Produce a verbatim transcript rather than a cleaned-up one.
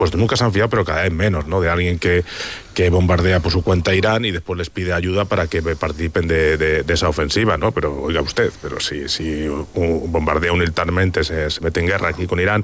pues nunca se han fiado, pero cada vez menos, ¿no? De alguien que, que bombardea por su cuenta a Irán y después les pide ayuda para que participen de, de, de esa ofensiva, ¿no? Pero oiga usted, pero si, si un, bombardea militarmente, se, se mete en guerra aquí con Irán,